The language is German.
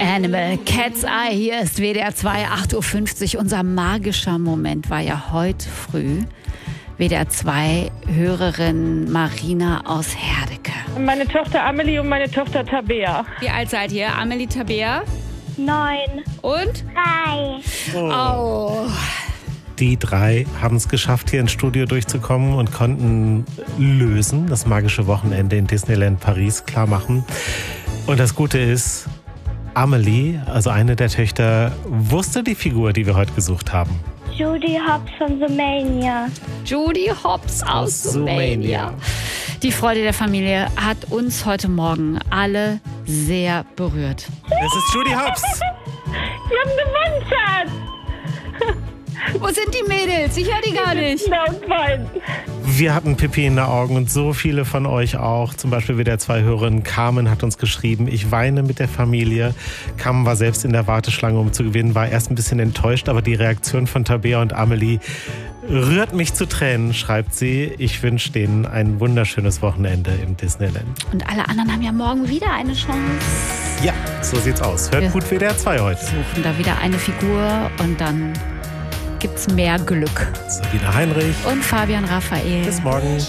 Animal, Cat's Eye, hier ist WDR 2, 8:50 Uhr. Unser magischer Moment war ja heute früh. WDR 2 Hörerin Marina aus Herdecke. Meine Tochter Amelie und meine Tochter Tabea. Wie alt seid ihr? Amelie, Tabea? 9. Und? 3. Oh. Die drei haben es geschafft, hier ins Studio durchzukommen und konnten lösen, das magische Wochenende in Disneyland Paris klar machen. Und das Gute ist, Amelie, also eine der Töchter, wusste die Figur, die wir heute gesucht haben. Judy Hopps von Zoomania. Judy Hopps aus Zoomania. Die Freude der Familie hat uns heute Morgen alle sehr berührt. Es ist Judy Hopps. Wir haben gewonnen, Schatz. Wo sind die Mädels? Ich höre die gar nicht. Da und weinen. Wir hatten Pipi in den Augen und so viele von euch auch. Zum Beispiel WDR 2 Hörerin Carmen hat uns geschrieben, ich weine mit der Familie. Carmen war selbst in der Warteschlange, um zu gewinnen, war erst ein bisschen enttäuscht, aber die Reaktion von Tabea und Amelie rührt mich zu Tränen, schreibt sie. Ich wünsche denen ein wunderschönes Wochenende im Disneyland. Und alle anderen haben ja morgen wieder eine Chance. Ja, so sieht's aus. Hört Wir gut WDR 2 heute. Suchen da wieder eine Figur und dann gibt's mehr Glück. Sabine Heinrich. Und Fabian Raphael. Bis morgen.